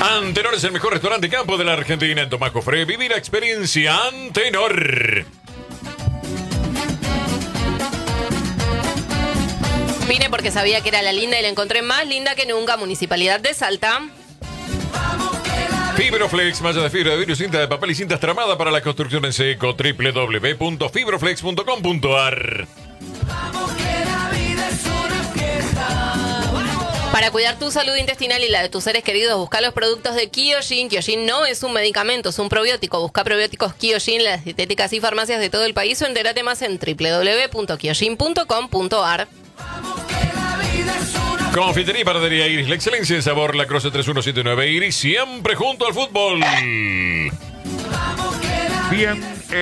Antenor es el mejor restaurante campo de la Argentina. En Tomás Jofré, vivir la experiencia Antenor. Vine porque sabía que era la linda y la encontré más linda que nunca. Municipalidad de Salta. Fibroflex, malla de fibra de vidrio, cinta de papel y cintas tramada para la construcción en seco. www.fibroflex.com.ar. Para cuidar tu salud intestinal y la de tus seres queridos, busca los productos de Kyojin. Kyojin no es un medicamento, es un probiótico. Busca probióticos Kyojin en las dietéticas y farmacias de todo el país o entérate más en www.kyojin.com.ar. Confitería y panadería Iris, la excelencia en sabor, La Croce 3179 Iris, siempre junto al fútbol. Bien,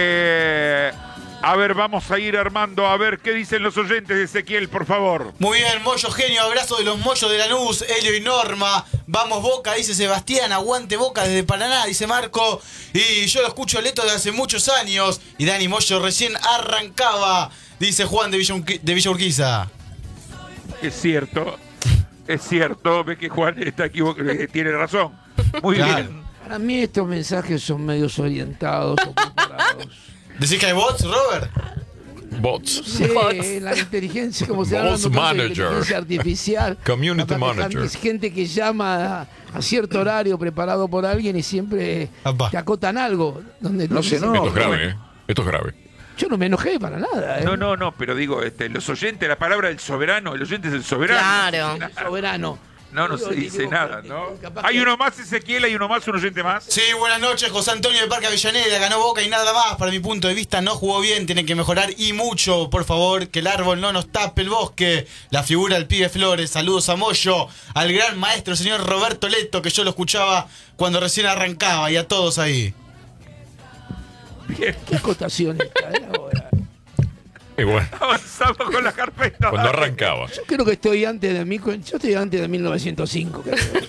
a ver, vamos a ir armando, a ver qué dicen los oyentes de Ezequiel, por favor. Muy bien, Moyo genio, abrazo de los Moyos de Lanús, Helio y Norma. Vamos Boca, dice Sebastián, aguante Boca desde Paraná, dice Marco. Y yo lo escucho a Leto de hace muchos años. Y Dani Moyo recién arrancaba, dice Juan de Villa Urquiza. Es cierto, ve que Juan está equivocado, tiene razón. Muy bien. Para mí estos mensajes son medios orientados o preparados. ¿Decís que hay bots, Robert? Bots. Sí, la inteligencia, como se llama, inteligencia artificial. Community manager. Es gente que llama a cierto horario preparado por alguien y siempre te acotan algo. Donde no sé, no. Esto es grave, ¿eh? Esto es grave. Yo no me enojé para nada, ¿eh? No, pero digo, los oyentes, la palabra del soberano, el oyente es el soberano. Claro. El soberano. No se dice nada, ¿no? Hay uno más, Ezequiel, hay uno más, un oyente más. Sí, buenas noches, José Antonio de Parque Avellaneda, ganó Boca y nada más. Para mi punto de vista no jugó bien, tiene que mejorar y mucho, por favor, que el árbol no nos tape el bosque. La figura del pibe Flores, saludos a Moyo, al gran maestro, señor Roberto Leto, que yo lo escuchaba cuando recién arrancaba, y a todos ahí. Bien. ¿Qué acotación está ahora? Y bueno, avanzamos con la carpeta. Cuando arrancaba. Yo creo que estoy antes de yo estoy antes de 1905.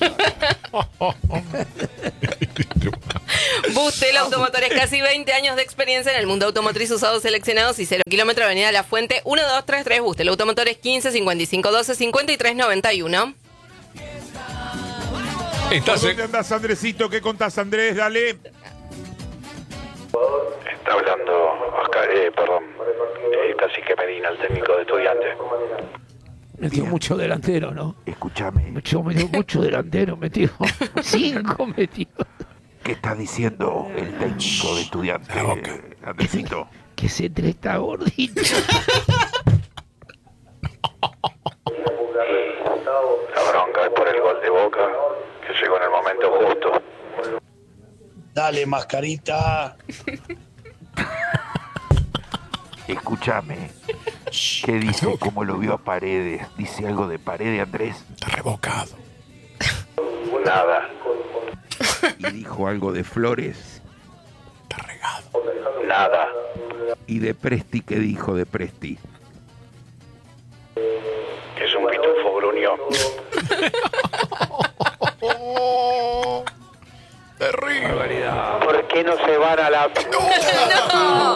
Bustel Automotores, casi 20 años de experiencia en el mundo automotriz, usados seleccionados y 0 kilómetro, Avenida La Fuente, 1233. Bustel Automotores, 15 55 12 53 91. ¿Dónde andás, Andresito? ¿Qué contás, Andrés? Dale. Está hablando Oscar, Cacique Medina, el técnico de Estudiantes. Metió mucho delantero, ¿no? Escúchame. Metió mucho delantero, metió 5 metió. ¿Qué está diciendo el técnico de Estudiantes, Andresito? Que se está gordito. La bronca es por el gol de Boca, que llegó en el momento justo. Dale, mascarita. Escúchame. ¿Qué dice? ¿Cómo lo vio a Paredes? ¿Dice algo de Paredes, Andrés? Está revocado. Nada. ¿Y dijo algo de Flores? Está regado. Nada. ¿Y de Presti qué dijo de Presti? Es un pitufo, Bruño. Terrible. ¿Por qué no se van a la... ¡No!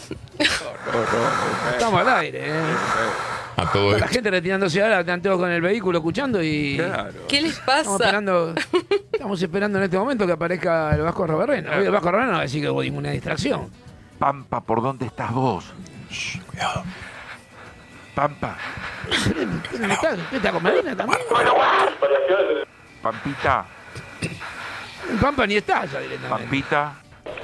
Estamos al aire, ¿eh? A todo La esto. gente retirándose ahora, están todos con el vehículo escuchando y... Claro. ¿Qué les pasa? Estamos esperando en este momento que aparezca el Vasco Roberreno. Hoy el Vasco Roberreno va a decir que hubo ninguna distracción. Pampa, ¿por dónde estás vos? Cuidado. Pampa. ¿Usted está con Medina también? Pampita. El Pampa ni está ya directamente. Pampita.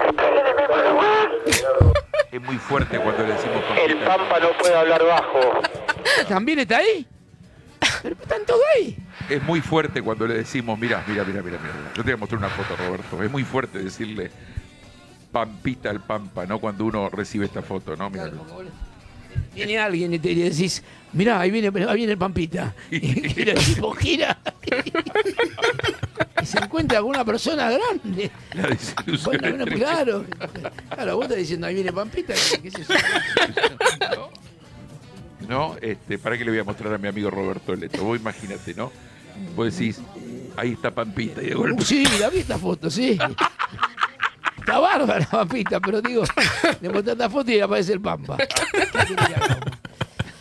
Es muy fuerte cuando le decimos Pampita. El Pampa no puede hablar bajo. ¿También está ahí? Pero están todos ahí. Es muy fuerte cuando le decimos, mira. Yo te voy a mostrar una foto, Roberto. Es muy fuerte decirle Pampita al Pampa, ¿no? Cuando uno recibe esta foto, ¿no? Mira. Viene alguien y te decís, mirá, ahí viene el Pampita. Y el tipo gira. Y se encuentra con una persona grande. La desilusión Bueno, es claro, vos estás diciendo, ahí viene Pampita. ¿Qué es eso? ¿No? ¿Para qué le voy a mostrar a mi amigo Roberto Leto? Vos imagínate, ¿no? Vos decís, ahí está Pampita. Y de golpe... Sí, la vi esta foto, sí. Está bárbara, Pampita, pero digo, le mostré esta foto y aparece el Pampa.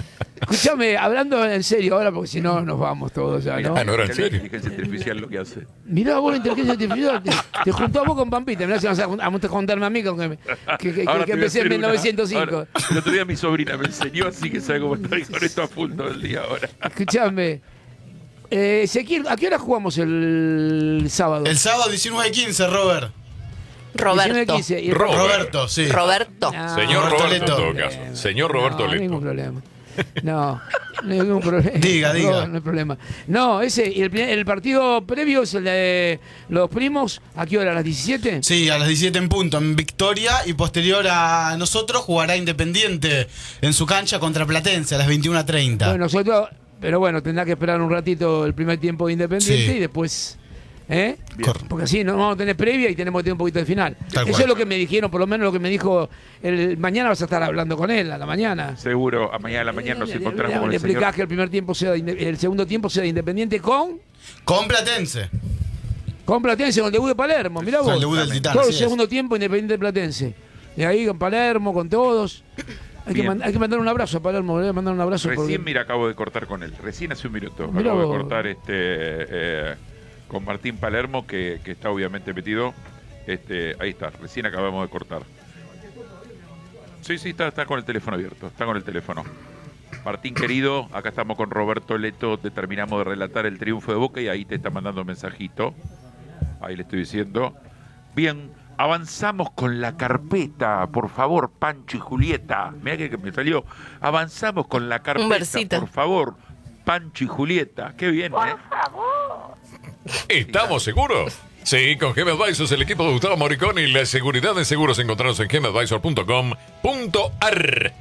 Escúchame, hablando en serio ahora, porque si no nos vamos todos ya, ¿no? Ah, no era en La serio. inteligencia artificial lo que hace. Mirá vos la inteligencia artificial, te juntó a vos con Pampita, mirá si vas a juntarme a mí con que Ahora que te voy a empecé en hacer una- 1905. ahora, el otro día mi sobrina me enseñó, así que sabe cómo estoy con esto a full todo el día ahora. Escúchame. Ezequiel, ¿a qué hora jugamos el sábado? El sábado 19:15, Robert. Roberto. 19:15, y Roberto, sí. Roberto. Ah, Señor Roberto Roberto, en Leto. todo caso. Señor Roberto no, ningún Leto. problema. No, ningún problema. Diga. No hay problema. No, el partido previo es el de los primos. ¿A qué hora? ¿A las 17? Sí, a las 17 en punto, en Victoria, y posterior a nosotros jugará Independiente en su cancha contra Platense a las 21:30. Bueno, nosotros, pero bueno, tendrá que esperar un ratito el primer tiempo de Independiente Sí. y después. ¿Eh? Correcto. Porque así no vamos a tener previa y tenemos que tener un poquito de final. Tal Eso cual. es lo que me dijeron, por lo menos lo que me dijo. Mañana vas a estar hablando con él, a la mañana. Seguro, a mañana a la mañana nos encontramos con Le el señor. explicás que el primer tiempo sea el segundo tiempo sea de Independiente con Platense. Platense, con el debut de Palermo. Mirá Con vos. el debut del Titán, Todo el así es. segundo tiempo Independiente Platense. Y ahí con Palermo, con todos. Hay que Bien. mandar un abrazo a Palermo, le voy a mandar un abrazo. porque- Recién, mira, acabo de cortar con él. Recién hace un minuto. Mirá Acabo de vos. cortar con Martín Palermo, que está obviamente metido. Ahí está, recién acabamos de cortar. Sí, está con el teléfono abierto. Está con el teléfono. Martín querido, acá estamos con Roberto Leto. Terminamos de relatar el triunfo de Boca y ahí te está mandando un mensajito. Ahí le estoy diciendo. Bien, avanzamos con la carpeta, por favor, Pancho y Julieta. Mirá que me salió. Avanzamos con la carpeta, versito. por favor, Pancho y Julieta. Qué bien, ¿eh? ¿Estamos seguros? Sí, con Gem Advisors, el equipo de Gustavo Moricón y la seguridad de seguros encontrados en gemadvisor.com.ar.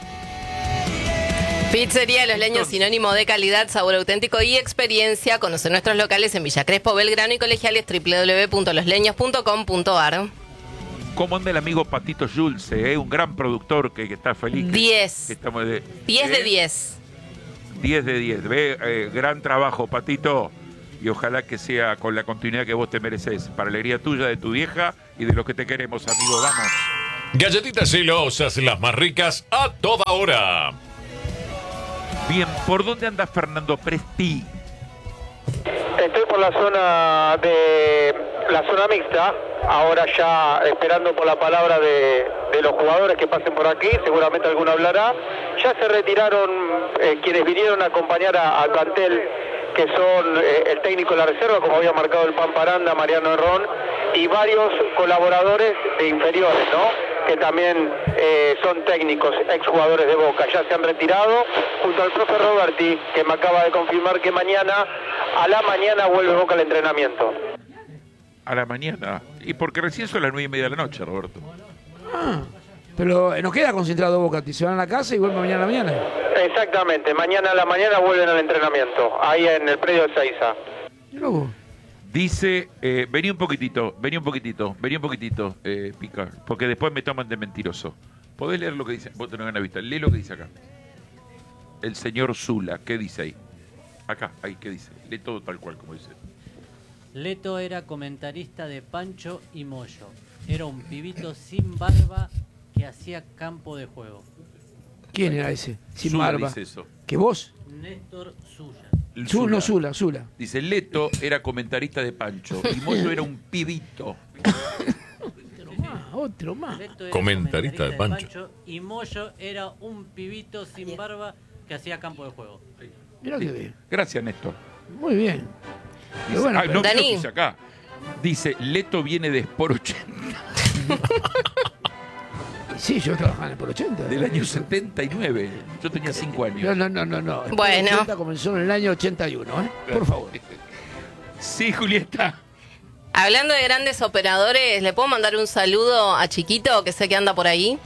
Pizzería Los Leños, sinónimo de calidad, sabor auténtico y experiencia. Conoce nuestros locales en Villa Crespo, Belgrano y Colegiales, www.losleños.com.ar. ¿Cómo anda el amigo Patito Julce, un gran productor que está feliz? 10. Estamos de 10 de 10. 10 de 10. Gran trabajo, Patito. Y ojalá que sea con la continuidad que vos te mereces. Para alegría tuya, de tu vieja y de los que te queremos, amigo. Vamos. Galletitas celosas, las más ricas a toda hora. Bien, ¿por dónde anda Fernando Presti? Estoy por la zona mixta, ahora ya esperando por la palabra de los jugadores que pasen por aquí, seguramente alguno hablará. Ya se retiraron quienes vinieron a acompañar al plantel, que son el técnico de la reserva, como había marcado el Pampa Aranda, Mariano Herrón, y varios colaboradores de inferiores, ¿no? Que también son técnicos, exjugadores de Boca. Ya se han retirado junto al profe Roberti, que me acaba de confirmar que a la mañana vuelve Boca al entrenamiento. A la mañana. Y porque recién son las 9:30 de la noche, Roberto. Pero no queda concentrado Boca, se van a la casa y vuelven mañana a la mañana. Exactamente, mañana a la mañana vuelven al entrenamiento, ahí en el predio de Seiza. Mirá vos. Dice, vení un poquitito, Pica, porque después me toman de mentiroso. ¿Podés leer lo que dice? Vos tenés una vista, lee lo que dice acá. El señor Zula, ¿qué dice ahí? Acá, ahí, ¿qué dice? Lee todo tal cual, como dice. Leto era comentarista de Pancho y Moyo. Era un pibito sin barba que hacía campo de juego. ¿Quién era ese? Sin Zula barba. dice eso. ¿Que vos? Néstor Suya. No, Zula. Dice, Leto era comentarista de Pancho y Moyo era un pibito. Otro más. Leto era Comentarista de Pancho. y Moyo era un pibito sin barba que hacía campo de juego. Mirá que bien. Gracias, Néstor. Muy bien. Dice, Pero bueno, no, Dani. lo dice acá. Dice, Leto viene de Sport 80 sí, yo trabajaba en el por 80. del año 79. Yo tenía 5 años. No. El Bueno. Por 80 comenzó en el año 81, ¿eh? Por favor. Sí, Julieta. Hablando de grandes operadores, ¿le puedo mandar un saludo a Chiquito, que sé que anda por ahí?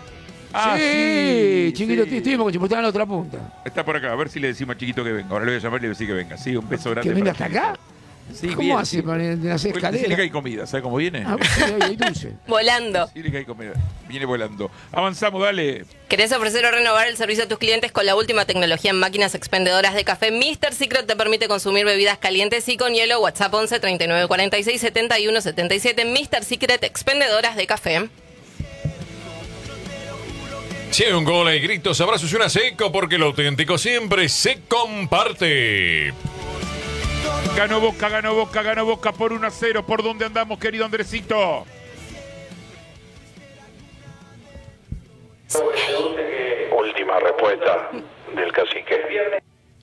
sí, chiquito, sí. estuvimos con estaba en la otra punta. Está por acá, a ver si le decimos a Chiquito que venga. Ahora le voy a llamar y le voy a decir que venga. Sí, un beso grande. ¿Que venga para hasta Chiquito. acá? Sí, ¿Cómo bien, hace sí. para hacer Decirle que escalera? hay comida, ¿sabe cómo viene? Ah, sí, hay dulce. Volando. Decirle que hay comida. Viene volando. Avanzamos, dale. ¿Querés ofrecer o renovar el servicio a tus clientes con la última tecnología en máquinas expendedoras de café? Mr. Secret te permite consumir bebidas calientes y con hielo. WhatsApp 11 39 46 71 77. Mr. Secret, expendedoras de café. Si hay un gol, hay gritos, abrazos y una seco, porque lo auténtico siempre se comparte. Ganó Boca, ganó Boca, ganó Boca por 1-0. ¿Por dónde andamos, querido Andresito? Última respuesta del cacique.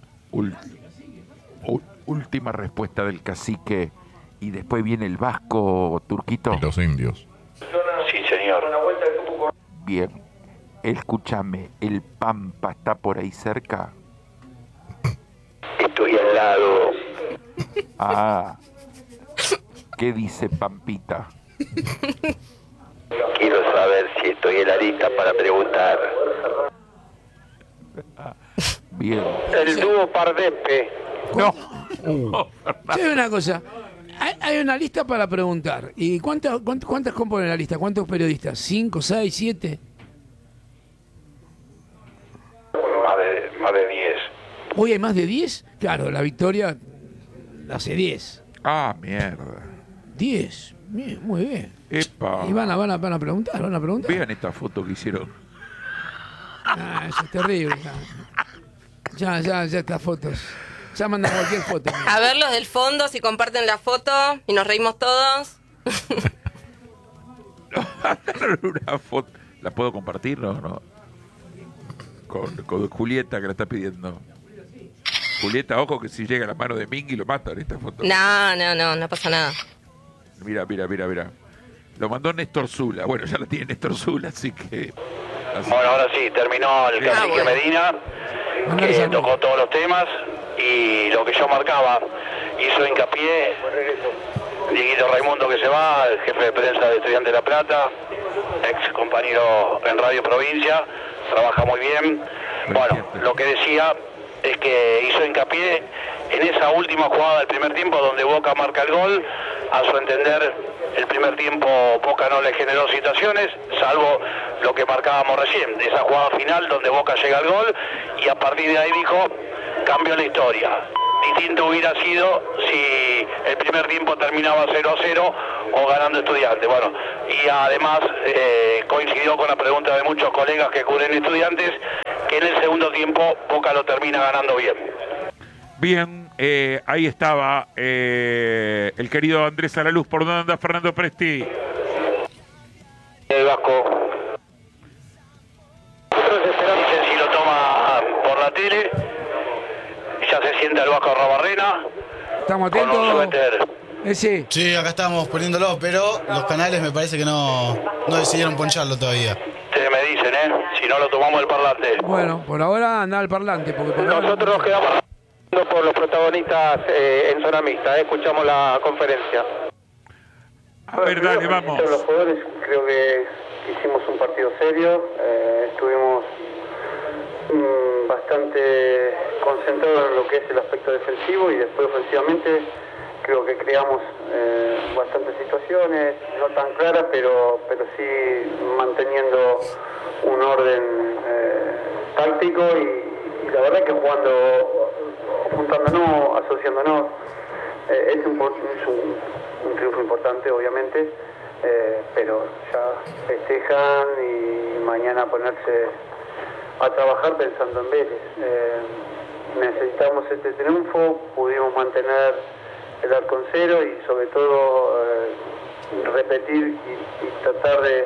Última respuesta del cacique. Y después viene el vasco, Turquito. Los indios. Sí, señor. Bien. Escúchame, ¿el Pampa está por ahí cerca? Estoy al lado. Ah. ¿Qué dice Pampita? Quiero saber si estoy en la lista para preguntar. Bien. El dúo Pardepe. No. Hay una cosa. Hay una lista para preguntar. ¿Y cuántas componen la lista? ¿Cuántos periodistas? ¿5, 6, 7? Más de 10. ¿Hoy hay más de 10? Claro, la victoria hace 10. Ah, mierda. 10. Bien, muy bien. Epa. Y van a preguntar, Vean esta foto que hicieron. Ah, eso es terrible. Ya estas fotos. Ya mandan cualquier foto. A ver los del fondo, si comparten la foto y nos reímos todos. Una foto. ¿La puedo compartir? No. Con Julieta, que la está pidiendo. Julieta, ojo que si llega a la mano de Mingui lo mata en esta foto. No pasa nada. Mira. Lo mandó Néstor Zula. Bueno, ya lo tiene Néstor Zula, así que... Bueno, ahora sí, terminó el cacique Medina, que tocó todos los temas y lo que yo marcaba, hizo hincapié Dieguito Raimundo, que se va, el jefe de prensa de Estudiantes de La Plata, ex compañero en Radio Provincia, trabaja muy bien. Bueno, lo que decía es que hizo hincapié en esa última jugada del primer tiempo donde Boca marca el gol. A su entender, el primer tiempo Boca no le generó situaciones, salvo lo que marcábamos recién, esa jugada final donde Boca llega al gol, y a partir de ahí dijo, cambió la historia. Distinto hubiera sido si el primer tiempo terminaba 0-0 o ganando Estudiantes. Bueno, y además coincidió con la pregunta de muchos colegas que cubren Estudiantes, que en el segundo tiempo Boca lo termina ganando bien. Bien, ahí estaba el querido Andrés Alaluz. ¿Por dónde anda Fernando Presti? El Vasco. Dicen si lo toma por la tele, ya se sienta el Vasco Arrabarrena. ¿Estamos Con un atentos? suéter. Sí. Sí, acá estamos poniéndolo, pero los canales me parece que no decidieron poncharlo todavía. Ustedes me dicen, si no lo tomamos el parlante. Bueno, por ahora anda al parlante. Porque por Nosotros nos quedamos por los protagonistas en zona mixta. Escuchamos la conferencia. A ver, dale, vamos. Los jugadores creo que hicimos un partido serio. Estuvimos bastante concentrados en lo que es el aspecto defensivo y después ofensivamente creo que creamos bastantes situaciones, no tan claras, pero sí manteniendo un orden táctico y la verdad que jugando, juntándonos, asociándonos, es un triunfo importante obviamente, pero ya festejan y mañana ponerse a trabajar pensando en Vélez. Necesitamos este triunfo, pudimos mantener el arco en cero y sobre todo repetir y tratar de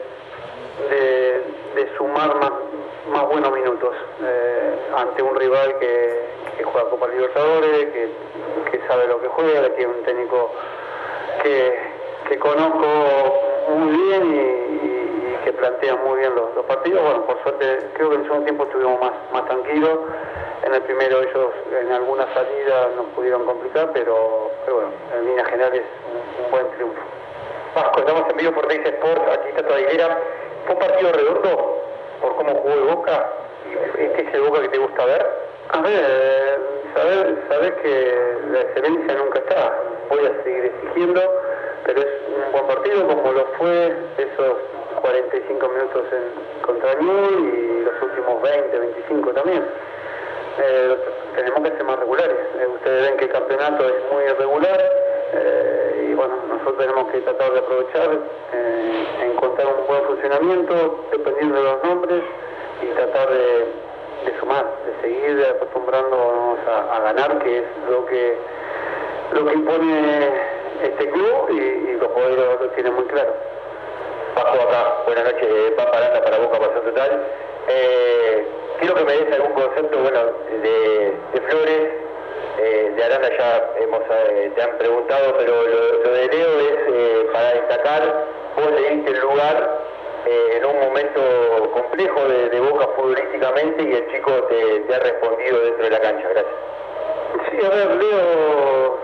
sumar más buenos minutos ante un rival que juega Copa Libertadores, que sabe lo que juega, que tiene un técnico que conozco muy bien y que plantea muy bien los partidos. Bueno, por suerte creo que en el segundo tiempo estuvimos más tranquilos. En el primero ellos en alguna salida nos pudieron complicar, pero bueno, en líneas generales un buen triunfo. Vasco, estamos en vivo por Teis Sport, aquí está Aguilera. ¿Fue un partido redondo por cómo jugó el Boca? ¿Este es el Boca que te gusta ver? A ver, sabes que la excelencia nunca está. Voy a seguir exigiendo, pero es un buen partido como lo fue esos 45 minutos contra Newell's y los últimos 20, 25 también. Tenemos que ser más regulares. Ustedes ven que el campeonato es muy irregular y bueno, nosotros tenemos que tratar de aprovechar, encontrar un buen funcionamiento dependiendo de los nombres tratar de sumar, de seguir acostumbrándonos a ganar, que es lo que impone este club y los jugadores lo tienen muy claro. Bajo acá, buenas noches, Pampa Aranda para Boca Pasión Total. Quiero que me des algún concepto, bueno, de Flores, de Aranda ya te han preguntado, pero lo de Leo es para destacar, vos le diste el lugar en un momento complejo de Boca futbolísticamente y el chico te ha respondido dentro de la cancha. Gracias. Sí, a ver, Leo,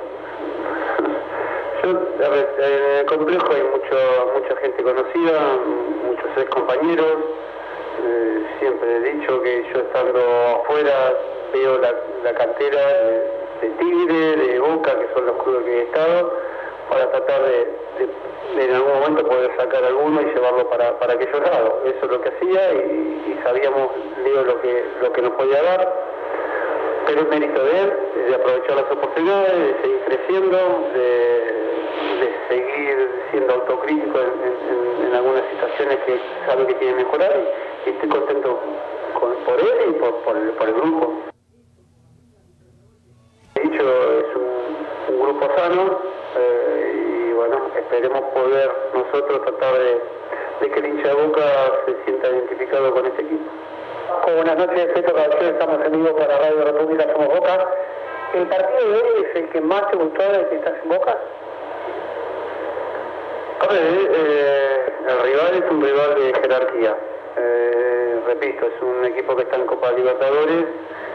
en el complejo hay mucha gente conocida, muchos ex compañeros. Siempre he dicho que yo estando afuera veo la cantera de Tigre, de Boca, que son los clubes que he estado, para tratar de en algún momento poder sacar alguno y llevarlo para aquellos lados. Eso es lo que hacía y sabíamos, Leo, lo que nos podía dar, pero es mérito de él, de aprovechar las oportunidades, de seguir creciendo, de seguir siendo autocrítico en algunas situaciones que sabe que tiene que mejorar y estoy contento por él y por el grupo. He dicho, es un grupo sano y bueno, esperemos poder nosotros tratar de que el hincha de Boca se sienta identificado con este equipo. Buenas noches, Peto Caballero, estamos en vivo para Radio República Somos Boca. ¿El partido de hoy es el que más te gustó desde que estás en Boca? A ver, el rival es un rival de jerarquía. Repito, es un equipo que está en Copa Libertadores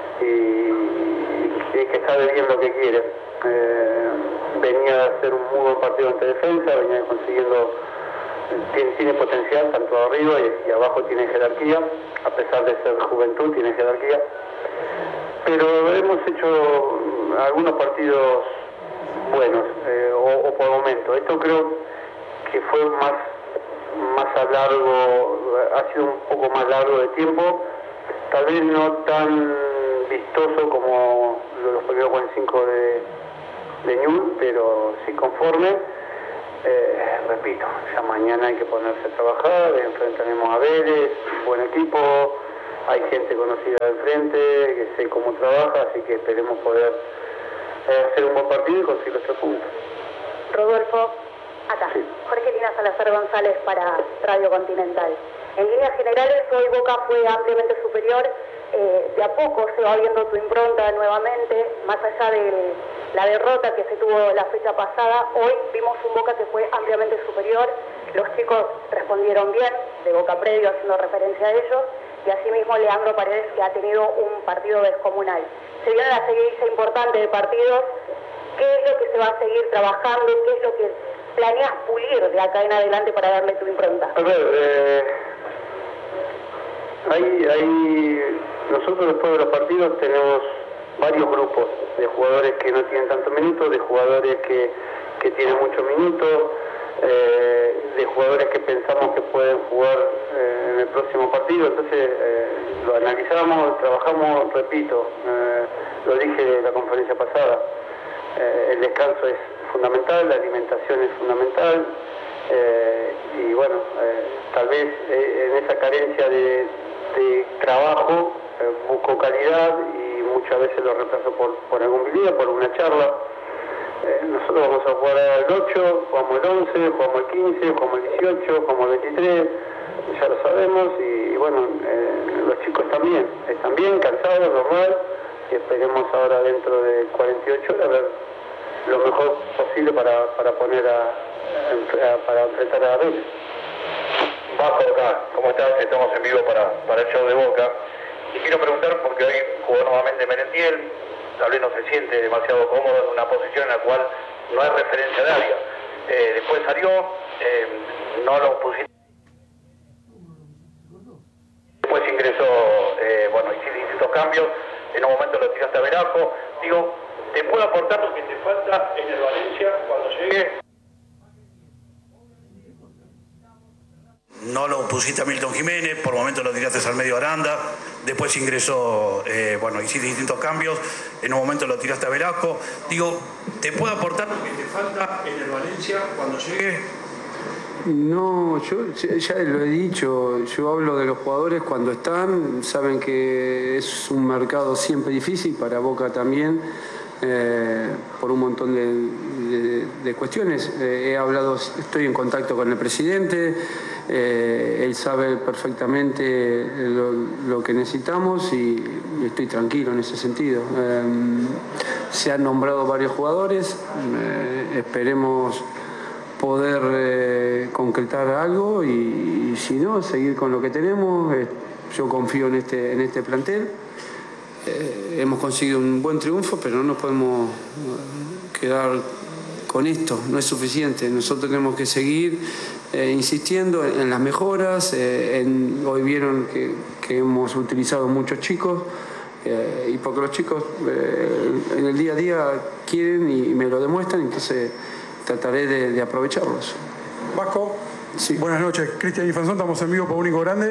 y que sabe bien lo que quiere. Venía a hacer un muy buen partido ante defensa, venía consiguiendo, tiene potencial tanto arriba y abajo tiene jerarquía, a pesar de ser juventud tiene jerarquía. Pero hemos hecho algunos partidos buenos o por momento. Esto creo que fue más a largo, ha sido un poco más largo de tiempo, tal vez no tan vistoso como los primeros 45 de Newell's, pero sí conforme. Repito, ya mañana hay que ponerse a trabajar, enfrentaremos a Vélez, un buen equipo, hay gente conocida de enfrente, que sé cómo trabaja, así que esperemos poder hacer un buen partido y conseguir los 3 puntos. Rodolfo, acá. Sí. Jorge Lina Salazar González para Radio Continental. En líneas generales, hoy Boca fue ampliamente superior. De a poco se va viendo tu impronta nuevamente, más allá de la derrota que se tuvo la fecha pasada. Hoy vimos un Boca que fue ampliamente superior. Los chicos respondieron bien, de Boca Previo haciendo referencia a ellos, y asimismo Leandro Paredes, que ha tenido un partido descomunal. Se viene la seguidilla importante de partidos. ¿Qué es lo que se va a seguir trabajando? ¿Qué es lo que planeas pulir de acá en adelante para darle tu impronta? A ver, nosotros después de los partidos tenemos varios grupos de jugadores que no tienen tantos minutos, de jugadores que tienen muchos minutos, de jugadores que pensamos que pueden jugar en el próximo partido. Entonces lo analizamos, trabajamos, repito, lo dije en la conferencia pasada, el descanso es fundamental, la alimentación es fundamental, y bueno, tal vez en esa carencia de trabajo busco calidad y muchas veces lo reemplazo por algún video, por una charla. Nosotros vamos a jugar al 8, jugamos el 11, jugamos el 15, jugamos el 18, jugamos el 23, ya lo sabemos y bueno, los chicos están bien, cansados, normal, y esperemos ahora dentro de 48 horas ver lo mejor posible para poner para enfrentar a Vélez. Bajo acá, ¿cómo estás? Estamos en vivo para el show de Boca. Y quiero preguntar, porque hoy jugó nuevamente Merentiel, tal vez no se siente demasiado cómodo en una posición en la cual no hay referencia de área. Después salió, no lo pusiste. Después ingresó, hiciste distintos cambios, en un momento lo tiraste a Veraco. Digo, ¿te puedo aportar lo que te falta en el Valencia cuando llegue? No lo pusiste a Milton Jiménez, por momentos lo tiraste al medio Aranda, después ingresó, hiciste distintos cambios, en un momento lo tiraste a Velasco. Digo, ¿te puedo aportar lo que te falta en el Valencia cuando llegue? No, yo ya lo he dicho, yo hablo de los jugadores cuando están, saben que es un mercado siempre difícil, para Boca también, por un montón de cuestiones. He hablado, estoy en contacto con el presidente, él sabe perfectamente lo que necesitamos y estoy tranquilo en ese sentido. Se han nombrado varios jugadores, esperemos poder concretar algo y si no, seguir con lo que tenemos. Yo confío en este plantel. Hemos conseguido un buen triunfo, pero no nos podemos quedar con esto, no es suficiente. Nosotros tenemos que seguir insistiendo en las mejoras. Hoy vieron que hemos utilizado muchos chicos y porque los chicos en el día a día quieren y me lo demuestran, entonces trataré de aprovecharlos. Vasco, sí. Buenas noches. Cristian Infanzón, estamos en vivo por Único Grande.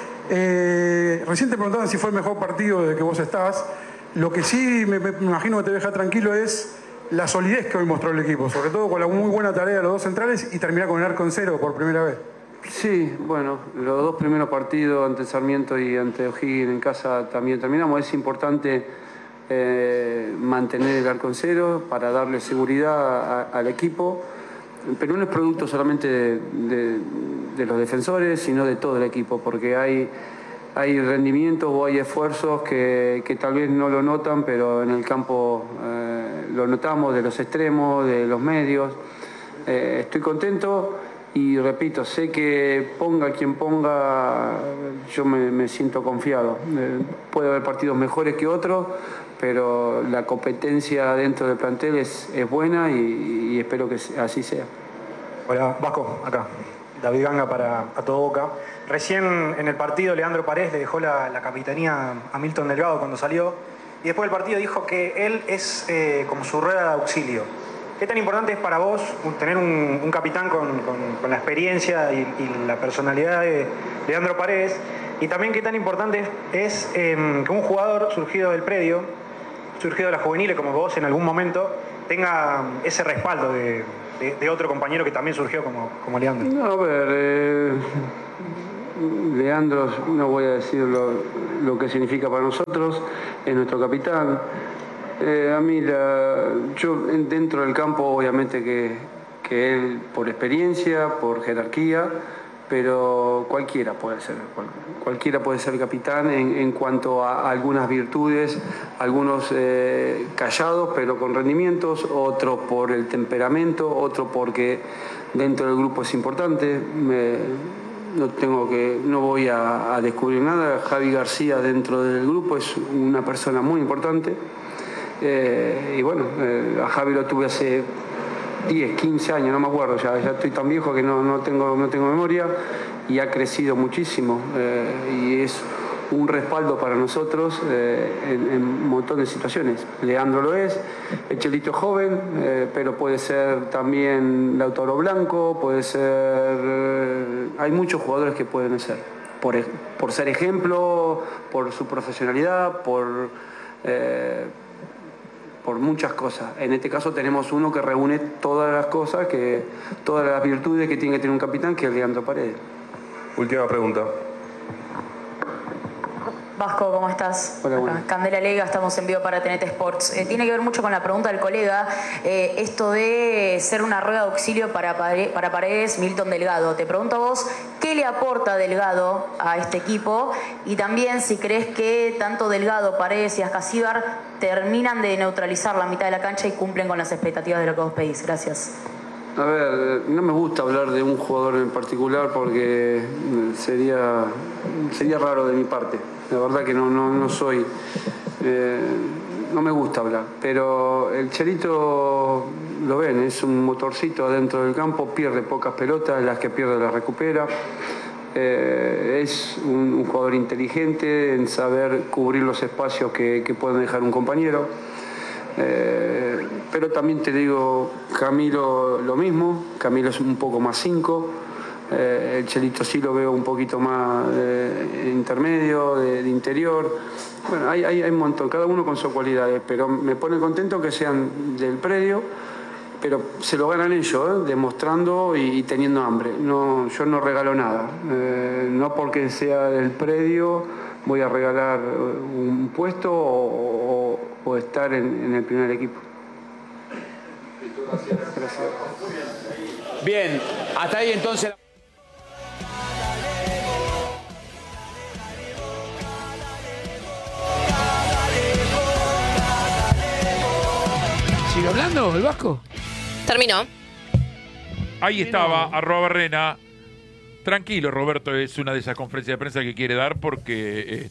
Recién te preguntaban si fue el mejor partido desde que vos estás. Lo que sí me imagino que te deja tranquilo es la solidez que hoy mostró el equipo, sobre todo con la muy buena tarea de los dos centrales y terminar con el arco en cero por primera vez. Sí, bueno, los dos primeros partidos ante Sarmiento y ante O'Higgins en casa también terminamos. Es importante mantener el arco en cero para darle seguridad al equipo, pero no es producto solamente de los defensores, sino de todo el equipo, porque hay rendimientos o hay esfuerzos que tal vez no lo notan, pero en el campo lo notamos, de los extremos, de los medios. Estoy contento y repito, sé que ponga quien ponga, yo me siento confiado. Puede haber partidos mejores que otros, pero la competencia dentro del plantel es buena y espero que así sea. Hola, Vasco, acá. David Ganga para A Todo Boca. Recién en el partido Leandro Paredes le dejó la capitanía a Milton Delgado cuando salió y después del partido dijo que él es como su rueda de auxilio. ¿Qué tan importante es para vos tener un capitán con la experiencia y la personalidad de Leandro Paredes? Y también qué tan importante es que un jugador surgido del predio, surgido de la juvenil como vos en algún momento, tenga ese respaldo de otro compañero que también surgió como Leandro. No, a ver, Leandro, no voy a decir lo que significa para nosotros, es nuestro capitán. A mí, yo dentro del campo, obviamente que él, por experiencia, por jerarquía, pero cualquiera puede ser capitán en cuanto a algunas virtudes, algunos callados pero con rendimientos, otros por el temperamento, otros porque dentro del grupo es importante. No voy a descubrir nada. Javi García dentro del grupo es una persona muy importante. Y bueno, a Javi lo tuve hace 10, 15 años, no me acuerdo, ya estoy tan viejo que no tengo memoria, y ha crecido muchísimo y es un respaldo para nosotros en un montón de situaciones. Leandro lo es, el Chelito es joven, pero puede ser también Lautaro Blanco, puede ser... hay muchos jugadores que pueden ser, por ser ejemplo, por su profesionalidad, por muchas cosas. En este caso tenemos uno que reúne todas las cosas, todas las virtudes que tiene que tener un capitán, que es Leandro Paredes. Última pregunta. Vasco, ¿cómo estás? Hola, bueno. Candela Lega, estamos en vivo para TNT Sports. Tiene que ver mucho con la pregunta del colega, esto de ser una rueda de auxilio para Paredes, Milton Delgado. Te pregunto a vos, ¿qué le aporta Delgado a este equipo? Y también si crees que tanto Delgado, Paredes y Ascasíbar terminan de neutralizar la mitad de la cancha y cumplen con las expectativas de lo que vos pedís. Gracias. A ver, no me gusta hablar de un jugador en particular porque sería raro de mi parte. La verdad que no soy... no me gusta hablar. Pero el Chelito, lo ven, es un motorcito adentro del campo, pierde pocas pelotas, las que pierde las recupera. Es un jugador inteligente en saber cubrir los espacios que puede dejar un compañero. Pero también te digo, Camilo lo mismo, Camilo es un poco más 5, el Chelito sí lo veo un poquito más intermedio, de interior. Bueno, hay un montón, cada uno con sus cualidades, pero me pone contento que sean del predio, pero se lo ganan ellos, demostrando y teniendo hambre. No, yo no regalo nada. No porque sea del predio voy a regalar un puesto o estar en el primer equipo. Gracias. Bien, hasta ahí entonces. ¿Sigue hablando el Vasco? Terminó. Ahí estaba, @Barrena. Tranquilo, Roberto, es una de esas conferencias de prensa que quiere dar porque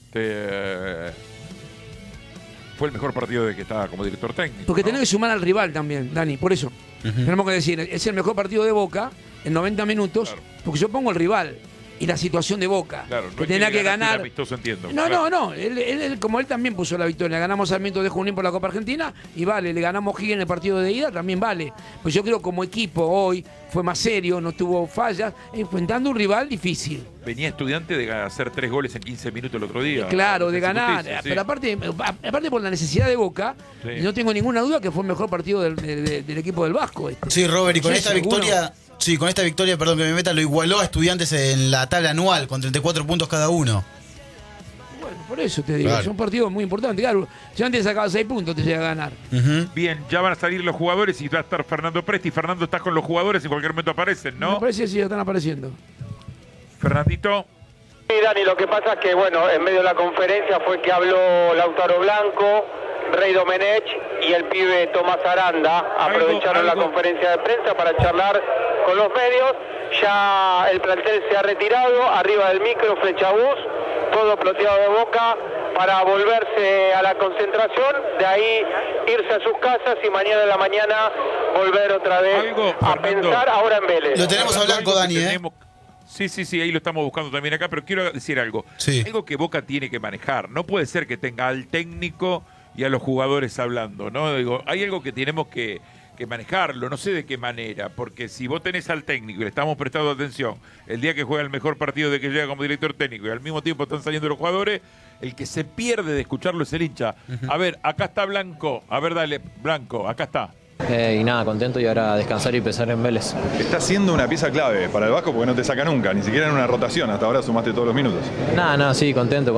fue el mejor partido de que estaba como director técnico. Porque tenés que sumar al rival también, Dani, por eso. Tenemos que decir, es el mejor partido de Boca en 90 minutos, claro. Porque yo pongo el rival y la situación de Boca. Claro, no que tenía que ganar. Amistoso, entiendo. No, claro. no. Él, como él también puso la victoria. Ganamos a Sarmiento de Junín por la Copa Argentina y vale. Le ganamos Higgins en el partido de ida, también vale. Pues yo creo que como equipo hoy fue más serio, no tuvo fallas, enfrentando un rival difícil. Venía Estudiante de hacer 3 goles en 15 minutos el otro día. Claro, de ganar. Sí. Pero aparte por la necesidad de Boca, sí. No tengo ninguna duda que fue el mejor partido del equipo del Vasco. Sí, Robert, y con esta victoria... Sí, con esta victoria, perdón que me meta, lo igualó a Estudiantes en la tabla anual, con 34 puntos cada uno. Bueno, por eso te digo, claro. Es un partido muy importante. Claro, si antes sacaba 6 puntos, te llega a ganar. Bien, ya van a salir los jugadores y va a estar Fernando Presti. Fernando, estás con los jugadores, en cualquier momento aparecen, ¿no? Me parece que sí, ya están apareciendo. Fernandito. Sí, Dani, lo que pasa es que, bueno, en medio de la conferencia fue que habló Lautaro Blanco, Rey Domenech y el pibe Tomás Aranda. Aprovecharon la conferencia de prensa para charlar con los medios. Ya el plantel se ha retirado, arriba del micro Flechabús, todo ploteado de Boca para volverse a la concentración, de ahí irse a sus casas y mañana en la mañana volver otra vez a pensar ahora en Vélez. Lo tenemos a Blanco, Dani, Sí, ahí lo estamos buscando también acá, pero quiero decir algo. Sí. Algo que Boca tiene que manejar. No puede ser que tenga al técnico y a los jugadores hablando, ¿no? Digo, hay algo que tenemos que manejarlo, no sé de qué manera, porque si vos tenés al técnico y le estamos prestando atención el día que juega el mejor partido de que llega como director técnico y al mismo tiempo están saliendo los jugadores, el que se pierde de escucharlo es el hincha. A ver, acá está Blanco, a ver, dale, Blanco, acá está. Y nada, contento y ahora descansar y pensar en Vélez. Está siendo una pieza clave para el Vasco porque no te saca nunca, ni siquiera en una rotación. Hasta ahora sumaste todos los minutos. Nada, sí, contento.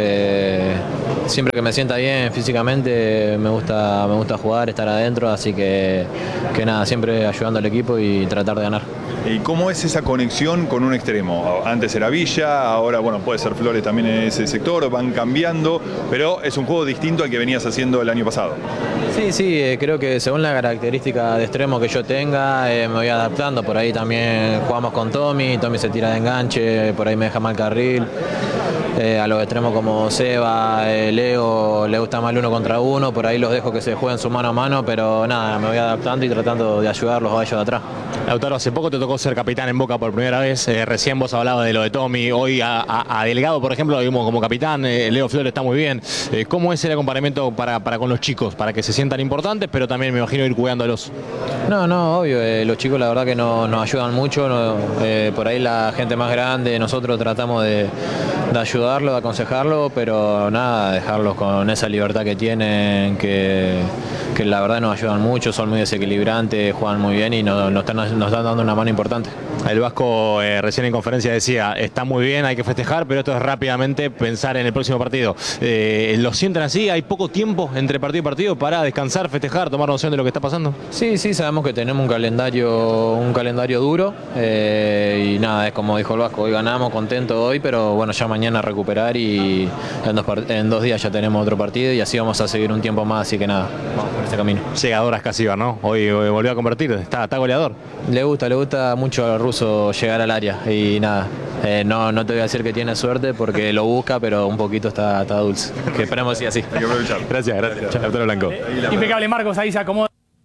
Siempre que me sienta bien físicamente me gusta jugar, estar adentro, así que nada, siempre ayudando al equipo y tratar de ganar. ¿Y cómo es esa conexión con un extremo? Antes era Villa, ahora bueno, puede ser Flores también en ese sector, van cambiando, pero es un juego distinto al que venías haciendo el año pasado. Sí, creo que según la característica de extremo que yo tenga, me voy adaptando. Por ahí también jugamos con Tommy se tira de enganche, por ahí me deja mal carril. A los extremos como Seba, Leo, le gusta más el 1 contra 1, por ahí los dejo que se jueguen su mano a mano, pero nada, me voy adaptando y tratando de ayudarlos a ellos de atrás. Lautaro, hace poco te tocó ser capitán en Boca por primera vez, recién vos hablabas de lo de Tommy, hoy a Delgado, por ejemplo, lo vimos como capitán, Leo Flores está muy bien. ¿Cómo es el acompañamiento para con los chicos, para que se sientan importantes, pero también me imagino ir cuidándolos? No, obvio, los chicos la verdad que nos ayudan mucho, por ahí la gente más grande, nosotros tratamos de ayudarlo, de aconsejarlo, pero nada, dejarlos con esa libertad que tienen, que la verdad nos ayudan mucho, son muy desequilibrantes, juegan muy bien y nos están dando una mano importante. El Vasco recién en conferencia decía, está muy bien, hay que festejar, pero esto es rápidamente pensar en el próximo partido. ¿Lo sienten así? ¿Hay poco tiempo entre partido y partido para descansar, festejar, tomar noción de lo que está pasando? Sí, sabemos que tenemos un calendario duro y nada, es como dijo el Vasco, hoy ganamos, contento hoy, pero bueno, ya mañana recuperar y en 2 días ya tenemos otro partido y así vamos a seguir un tiempo más, así que nada, vamos por ese camino. Llegador Ascasíbar, ¿no? Hoy volvió a convertir, está goleador. Le gusta mucho al ruso llegar al área y nada, no te voy a decir que tiene suerte porque lo busca, pero un poquito está dulce, que esperemos sí así. Hay que aprovechar. Gracias. Lautaro Blanco. Impecable, Marcos, ahí se acomoda.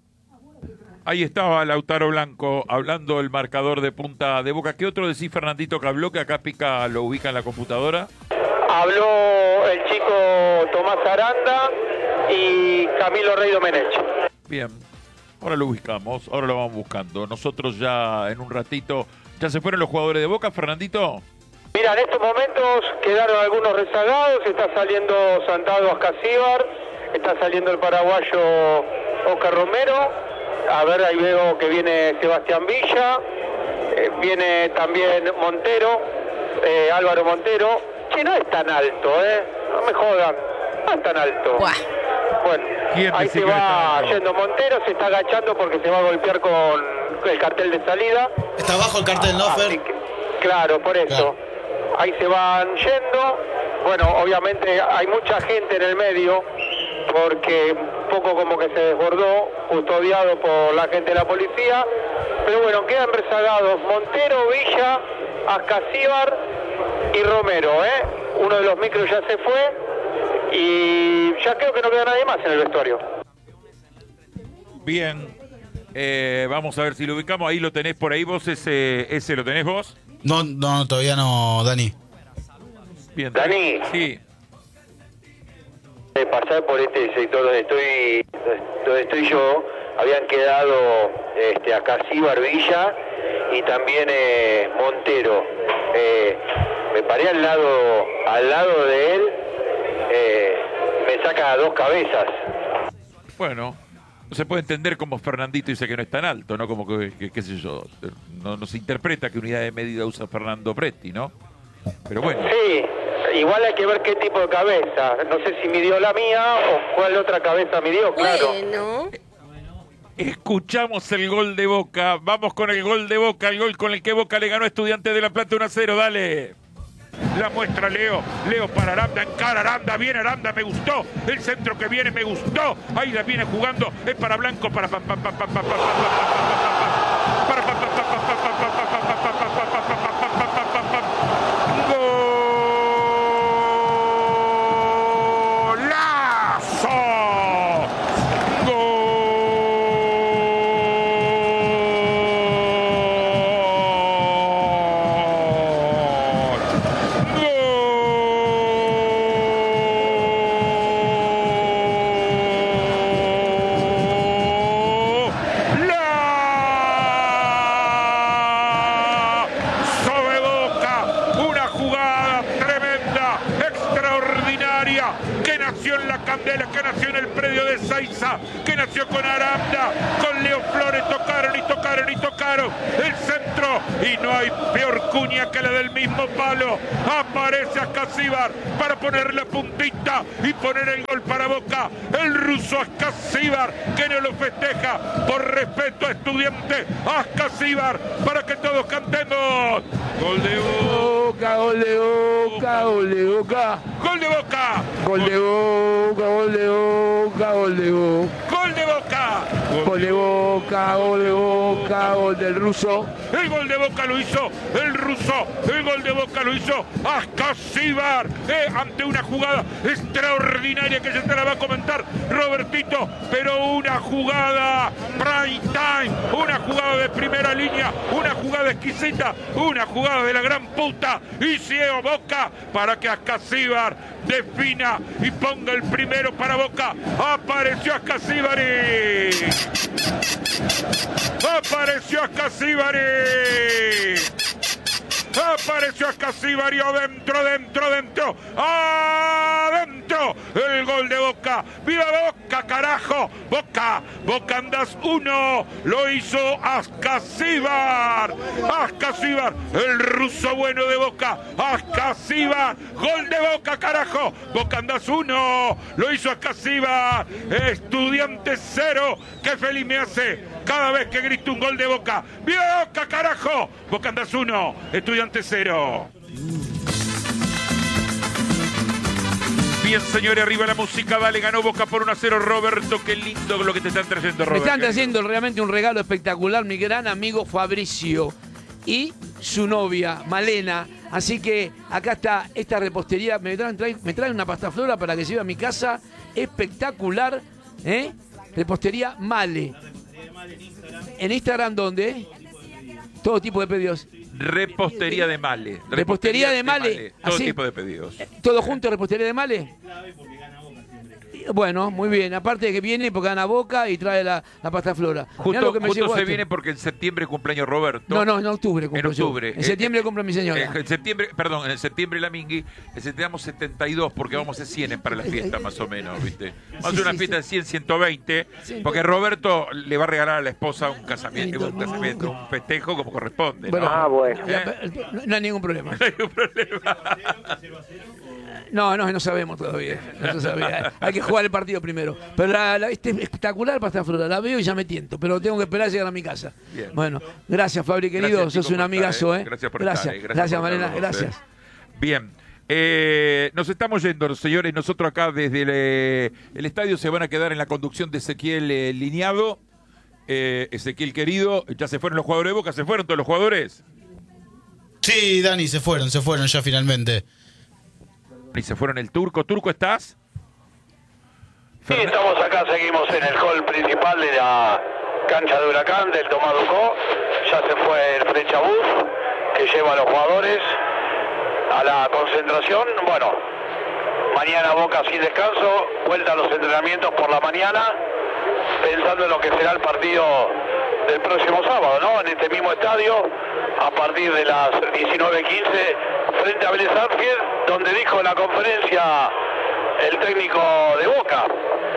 Ahí estaba Lautaro Blanco hablando el marcador de punta de Boca. ¿Qué otro decís, Fernandito, que habló, que acá Pica lo ubica en la computadora? Habló el chico Tomás Aranda y Camilo Rey Domenech. Bien, ahora lo ubicamos, ahora lo vamos buscando. Nosotros ya en un ratito, ¿ya se fueron los jugadores de Boca, Fernandito? Mira, en estos momentos quedaron algunos rezagados, está saliendo Santado Ascasíbar, está saliendo el paraguayo Oscar Romero, A ver, ahí veo que viene Sebastián Villa, viene también Montero, Álvaro Montero. Che, no es tan alto, no me jodan, no es tan alto. Bueno, ahí se va yendo Montero, se está agachando porque se va a golpear con el cartel de salida. Está abajo el cartel, ¿no, Fer? Claro, por eso. Claro. Ahí se van yendo. Bueno, obviamente hay mucha gente en el medio porque un poco como que se desbordó, custodiado por la gente de la policía. Pero bueno, quedan rezagados Montero, Villa, Ascasíbar y Romero, Uno de los micros ya se fue y ya creo que no queda nadie más en el vestuario. Bien. Vamos a ver si lo ubicamos. Ahí lo tenés por ahí vos, ese lo tenés vos. No, todavía no, Dani. Bien, Dani. Sí. De pasar por este sector donde estoy yo, habían quedado Ascasíbar, Villa y también Montero. Me paré al lado de él, me saca 2 cabezas. Bueno, no se puede entender como Fernandito dice que no es tan alto, ¿no? Como que qué sé yo, no se interpreta que unidad de medida usa Fernando Presti, ¿no? Pero bueno. Sí, igual hay que ver qué tipo de cabeza. No sé si midió la mía o cuál otra cabeza midió, claro. Bueno. Escuchamos el gol de Boca. Vamos con el gol de Boca, el gol con el que Boca le ganó a Estudiantes de La Plata 1-0. Dale. La muestra Leo. Leo para Aranda, encara Aranda. Viene Aranda, me gustó. El centro que viene me gustó. Ahí la viene jugando. Es para Blanco, para que nació en el predio de Saiza, que nació con Aranda, con Leo Flores, tocaron el centro y no hay peor cuña que la del mismo palo. Aparece Ascasíbar para poner la puntita y poner el gol para Boca. El ruso Ascasíbar que no lo festeja por respeto a Estudiante. Ascasíbar para que todos cantemos. Gol de Boca, gol de Boca, gol de Boca. Gol de Boca. Gol de Boca, gol de Boca, gol de Boca. Gol de Boca. Gol de Boca, gol de Boca, gol del ruso. El gol de Boca lo hizo el ruso. El gol de Boca lo hizo Ascasíbar. Ante una jugada extraordinaria que se te la va a comentar Robertito. Pero una jugada prime time. Una jugada de primera línea. Una jugada exquisita. Una jugada de la gran puta. Y ciego Boca para que Ascasíbar defina y ponga el primero para Boca. Apareció Ascasíbari. Apareció Ascasíbari. Apareció Ascasíbari. Adentro. El gol de Boca. ¡Viva Boca, carajo! Boca andás 1. Lo hizo Ascasíbar. Ascasíbar, el ruso bueno de Boca. Ascasíbar. Gol de Boca, carajo. Boca andás 1. Lo hizo Ascasíbar. Estudiantes 0. Qué feliz me hace cada vez que grito un gol de Boca. ¡Viva Boca, carajo! Boca andás 1. Estudiantes 0. Bien, señores, arriba la música, dale, ganó Boca por 1-0. Roberto, qué lindo lo que te están trayendo, Roberto. Me están trayendo realmente un regalo espectacular, mi gran amigo Fabricio y su novia, Malena. Así que acá está esta repostería, me traen una pastaflora para que lleve a mi casa, espectacular, repostería Male. ¿En Instagram dónde? Todo tipo de pedidos. Repostería de Male. Repostería de Male. Todo ¿Así? tipo de pedidos. ¿Todo junto, repostería de Male? Bueno, muy bien. Aparte de que viene porque gana Boca y trae la pasta flora. Justo se viene porque en septiembre cumpleaños Roberto. No, en octubre cumplo En octubre. yo. En septiembre cumplo mi señora. En septiembre la Mingui, necesitamos 72 porque vamos a 100 para la fiesta más o menos, ¿viste? Vamos a hacer una fiesta de 100, 120, porque Roberto le va a regalar a la esposa un casamiento, un festejo como corresponde, ¿no? Bueno. No hay ningún problema. No hay ningún problema. No sabemos todavía. No se sabía. Hay que jugar el partido primero. Pero es espectacular pasta flora. La veo y ya me tiento. Pero tengo que esperar a llegar a mi casa. Bien. Bueno, gracias, Fabri, querido. Gracias, Sos un amigazo, ¿eh? Gracias por estar. Gracias, Malena. Gracias. Bien. Nos estamos yendo, señores. Nosotros acá desde el estadio se van a quedar en la conducción de Ezequiel Lineado. Ezequiel, querido. Ya se fueron los jugadores de Boca. ¿Se fueron todos los jugadores? Sí, Dani, se fueron ya finalmente. Y se fueron el Turco. ¿Turco estás? Sí, estamos acá, seguimos en el hall principal de la cancha de Huracán del Tomás Ducó. Ya se fue el Frechabús que lleva a los jugadores a la concentración. Bueno, mañana Boca sin descanso, vuelta a los entrenamientos por la mañana, pensando en lo que será el partido del próximo sábado, ¿no? En este mismo estadio, a partir de las 19:15, frente a Vélez Sarsfield, donde dijo en la conferencia el técnico de Boca,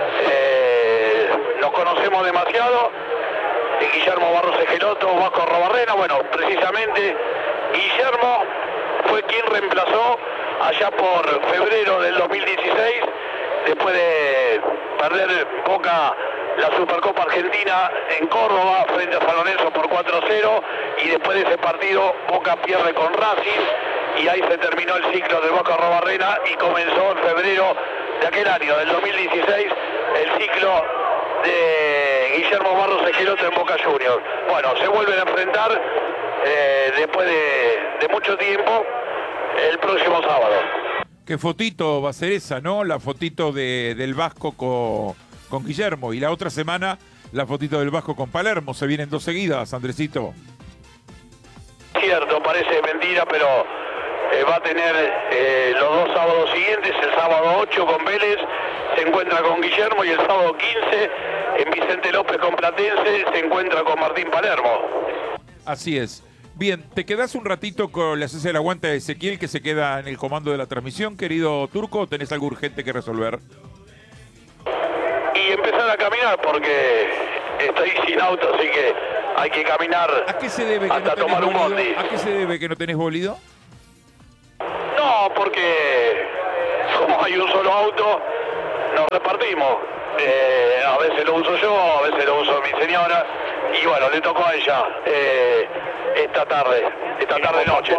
nos conocemos demasiado, Guillermo Barros Esqueloto, Vasco Arrobarrena. Bueno, precisamente Guillermo fue quien reemplazó allá por febrero del 2016, después de perder Boca la Supercopa Argentina en Córdoba frente a San Lorenzo por 4-0, y después de ese partido Boca pierde con Racing, y ahí se terminó el ciclo de Boca Arrobarrena y comenzó en febrero de aquel año, del 2016, el ciclo de Guillermo Barros Esqueloto en Boca Juniors. Bueno, se vuelven a enfrentar después de mucho tiempo el próximo sábado. ¿Qué fotito va a ser esa, no? La fotito del Vasco con Guillermo, y la otra semana la fotito del Vasco con Palermo. Se vienen dos seguidas, Andresito. Cierto, parece mentira, pero va a tener los dos sábados siguientes. El sábado 8 con Vélez se encuentra con Guillermo, y el sábado 15 en Vicente López con Platense se encuentra con Martín Palermo. Así es. Bien, ¿te quedás un ratito le haces el aguante a Ezequiel, que se queda en el comando de la transmisión, querido Turco, o tenés algo urgente que resolver? Y empezar a caminar, porque estoy sin auto, así que hay que caminar. ¿A qué se debe que hasta no tomar un bolido? bondi. ¿A qué se debe que no tenés bolido? No, porque como hay un solo auto, nos repartimos. A veces lo uso yo, a veces lo uso mi señora, y bueno, le tocó a ella esta tarde noche,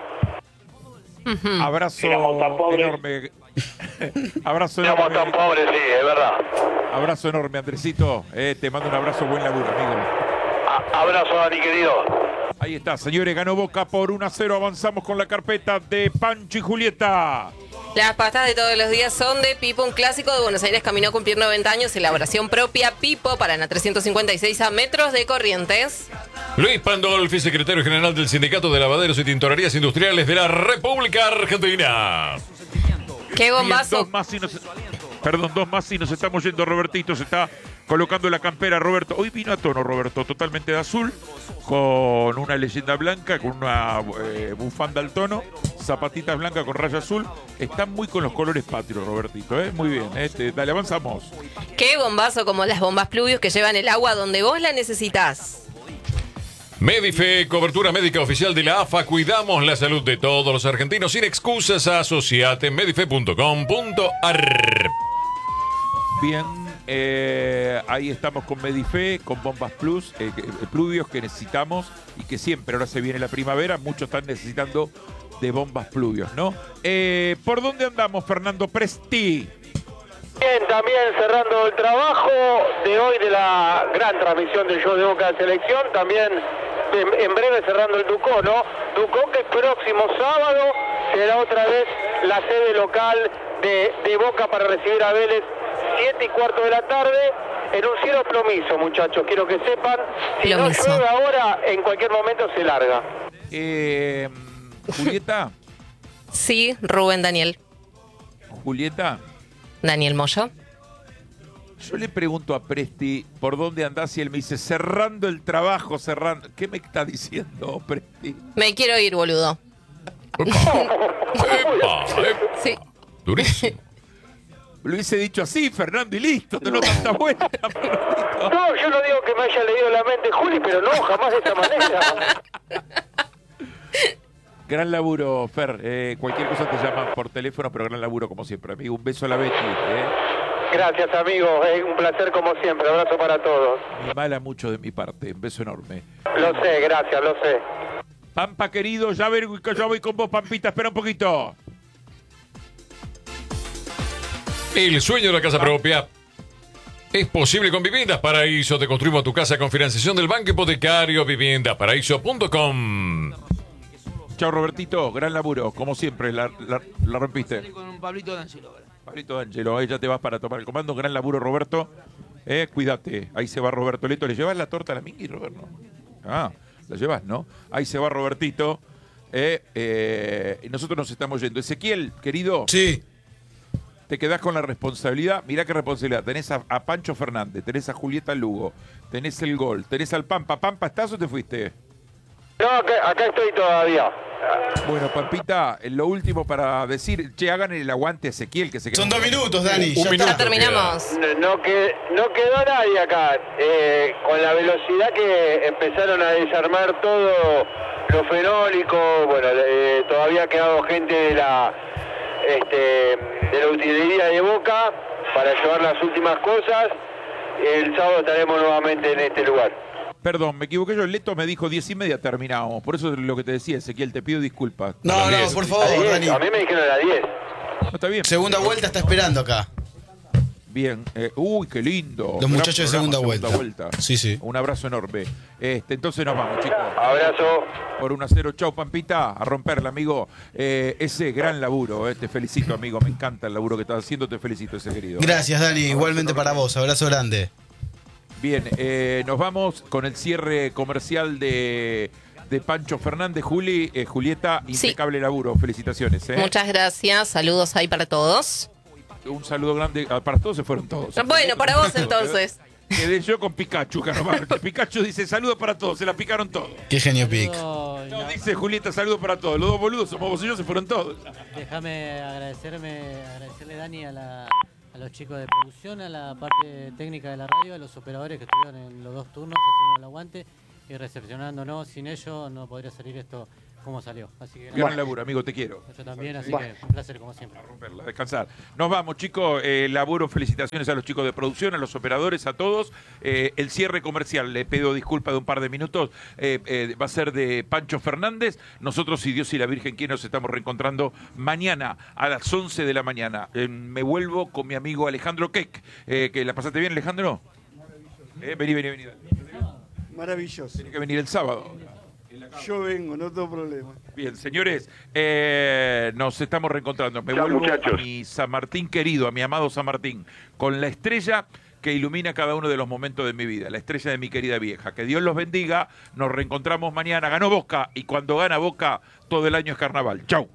¿no? Abrazo enorme. Abrazo enorme. Éramos tan pobres, sí, es verdad. Abrazo enorme, Andresito. Te mando un abrazo, buen laburo, amigo. Abrazo, Dani, querido. Ahí está, señores, ganó Boca por 1-0. Avanzamos con la carpeta de Pancho y Julieta. Las pastas de todos los días son de Pipo, un clásico de Buenos Aires, caminó a cumplir 90 años, elaboración propia Pipo, Paraná 356 a metros de Corrientes. Luis Pandolfi, secretario general del Sindicato de Lavaderos y Tintorerías Industriales de la República Argentina. ¡Qué bombazo! Dos más y nos estamos yendo. Robertito se está colocando la campera. Roberto, hoy vino a tono, Roberto, totalmente de azul, con una leyenda blanca, con una bufanda al tono, zapatitas blancas con raya azul. Está muy con los colores patrios, Robertito, muy bien. Dale, avanzamos. ¡Qué bombazo! Como las bombas Pluvius que llevan el agua donde vos la necesitas. Medife, cobertura médica oficial de la AFA. Cuidamos la salud de todos los argentinos sin excusas. Asociate en medife.com.ar. Bien, ahí estamos con Medife, con bombas Pluvios que necesitamos y que siempre, ahora se viene la primavera, muchos están necesitando de bombas Pluvios, ¿no? ¿Por dónde andamos, Fernando Presti? Bien, también cerrando el trabajo de hoy de la gran transmisión del show de Boca de Selección, también en breve cerrando el Ducó, ¿no? Ducó que el próximo sábado será otra vez la sede local de Boca para recibir a Vélez, 7:15 de la tarde, en un cielo plomizo, muchachos, quiero que sepan, si no llueve ahora, en cualquier momento se larga. Julieta. Sí, Rubén Daniel. Julieta. Daniel Moyo. Yo le pregunto a Presti por dónde andás y él me dice, cerrando el trabajo, cerrando. ¿Qué me está diciendo, Presti? Me quiero ir, boludo. Sí. Durísimo. Lo hubiese dicho así, Fernando, y listo, no tanta vuelta. No, yo no digo que me haya leído la mente Juli, pero no, jamás de esta manera. Gran laburo, Fer. Cualquier cosa te llaman por teléfono, pero gran laburo como siempre, amigo. Un beso a la Betty. Gracias, amigo. Es un placer como siempre. Abrazo para todos. Me mala mucho de mi parte. Un beso enorme. Lo sé, gracias, lo sé. Pampa, querido, ya voy con vos, Pampita. Espera un poquito. El sueño de la casa propia es posible con Viviendas Paraíso. Te construimos tu casa con financiación del Banco Hipotecario. Viviendasparaíso.com. Chao, Robertito. Gran laburo. Como siempre, la rompiste. Con un Pablito D'Angelo. Pablito D'Angelo, ahí ya te vas para tomar el comando. Gran laburo, Roberto. Cuídate. Ahí se va Roberto Leto. ¿Le llevas la torta a la Mingui, Roberto? Ah, la llevas, ¿no? Ahí se va Robertito. Y nosotros nos estamos yendo. Ezequiel, querido. Sí. Te quedás con la responsabilidad. Mirá qué responsabilidad. Tenés a Pancho Fernández, tenés a Julieta Lugo, tenés el gol, tenés al Pampa. ¿Pampa, estás o te fuiste? No, acá estoy todavía. Bueno, Pampita, lo último para decir, che, hagan el aguante a Ezequiel, que se queda. Son 2 minutos, Dani. Ya terminamos. No quedó nadie acá. Con la velocidad que empezaron a desarmar todo lo fenólico, bueno, todavía ha quedado gente de la utilería de Boca para llevar las últimas cosas. El sábado estaremos nuevamente en este lugar. Perdón, me equivoqué yo. Leto me dijo 10:30 terminábamos. Por eso es lo que te decía, Ezequiel. Te pido disculpas. No, por favor, Dani. A mí me dijeron a las 10. No, está bien. Segunda vuelta está esperando acá. Bien. Uy, qué lindo. Los muchachos de segunda vuelta. Sí. Un abrazo enorme. Entonces nos vamos, chicos. Abrazo. Por 1-0. Chau, Pampita. A romperla, amigo. Ese gran laburo. Te felicito, amigo. Me encanta el laburo que estás haciendo. Te felicito, ese querido. Gracias, Dani. Igualmente para vos. Abrazo grande. Bien, nos vamos con el cierre comercial de Pancho Fernández. Julieta, impecable laburo. Felicitaciones. Muchas gracias. Saludos ahí para todos. Un saludo grande. Para todos se fueron todos. Bueno, para vos entonces. Quedé yo con Pikachu, Canomar. Pikachu dice saludos para todos. Se la picaron todos. Qué genio Pic. No, dice Julieta, saludos para todos. Los dos boludos somos vos y yo, se fueron todos. Déjame agradecerle, Dani, a los chicos de producción, a la parte técnica de la radio, a los operadores que estuvieron en los 2 turnos haciendo el aguante y recepcionándonos. Sin ellos no podría salir esto como salió. Así que gran laburo, amigo, te quiero. Yo también, así que un placer como siempre. A romperla, a descansar. Nos vamos, chicos. Laburo, felicitaciones a los chicos de producción, a los operadores, a todos. El cierre comercial, le pido disculpas de un par de minutos, va a ser de Pancho Fernández. Nosotros, si Dios y la Virgen quieren, nos estamos reencontrando mañana a las 11 de la mañana. Me vuelvo con mi amigo Alejandro Keck. ¿Que la pasaste bien, Alejandro? Vení. Maravilloso. Tiene que venir el sábado. Yo vengo, no tengo problema. Bien, señores, nos estamos reencontrando. Me Chao, vuelvo muchachos. a mi San Martín querido, a mi amado San Martín, con la estrella que ilumina cada uno de los momentos de mi vida, la estrella de mi querida vieja. Que Dios los bendiga, nos reencontramos mañana. Ganó Boca y cuando gana Boca, todo el año es carnaval. Chau.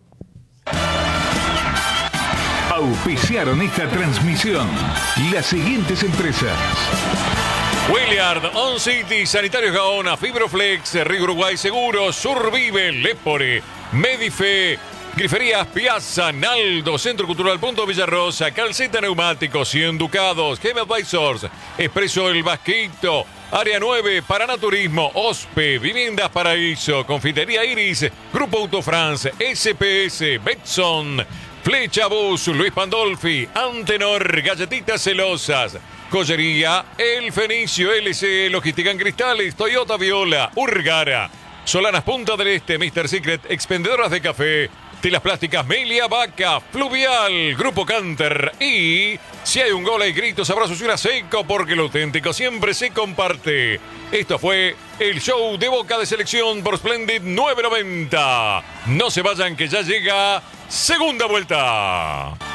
Auspiciaron esta transmisión las siguientes empresas: Williard, On City, Sanitarios Gaona, Fibroflex, Río Uruguay Seguros, Survive, Lepore, Medife, Griferías Piazza, Naldo, Centro Cultural Punto Villarrosa, Calceta Neumáticos, 100 Ducados, Game Advisors, Expreso El Vasquito, Área 9, Paraná Turismo, OSPE, Viviendas Paraíso, Confitería Iris, Grupo Autofrance, SPS, Betson, Flecha Bus, Luis Pandolfi, Antenor, Galletitas Celosas, Joyería El Fenicio, LC, Logística en Cristales, Toyota Viola, Urgara, Solanas Punta del Este, Mr. Secret, Expendedoras de Café, Telas Plásticas Melia Vaca, Fluvial, Grupo Canter y si hay un gol hay gritos, abrazos y una seco porque lo auténtico siempre se comparte. Esto fue el show de Boca de Selección por Splendid 990. No se vayan que ya llega segunda vuelta.